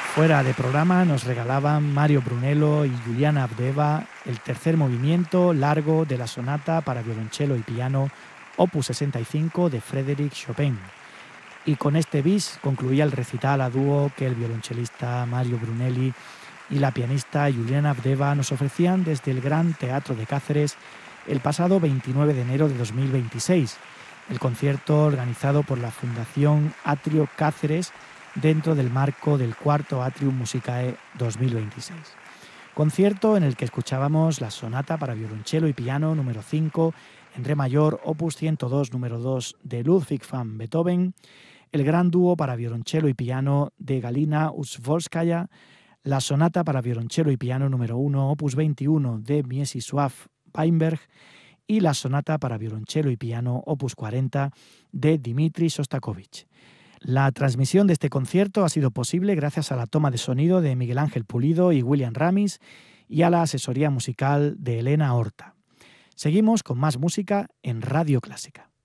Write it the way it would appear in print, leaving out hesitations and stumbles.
Fuera de programa nos regalaban Mario Brunello y Juliana Avdeva el tercer movimiento largo de la sonata para violonchelo y piano Opus 65 de Frédéric Chopin. Y con este bis concluía el recital a dúo que el violonchelista Mario Brunelli y la pianista Juliana Avdeva nos ofrecían desde el Gran Teatro de Cáceres el pasado 29 de enero de 2026, el concierto organizado por la Fundación Atrio Cáceres dentro del marco del cuarto Atrium Musicae 2026. Concierto en el que escuchábamos la sonata para violonchelo y piano número 5 en re mayor, opus 102 número 2 de Ludwig van Beethoven, el gran dúo para violonchelo y piano de Galina Uzvolskaya, la sonata para violonchelo y piano número 1, opus 21 de Mieczysław Weinberg y la sonata para violonchelo y piano opus 40 de Dmitri Shostakovich. La transmisión de este concierto ha sido posible gracias a la toma de sonido de Miguel Ángel Pulido y William Ramis y a la asesoría musical de Elena Horta. Seguimos con más música en Radio Clásica.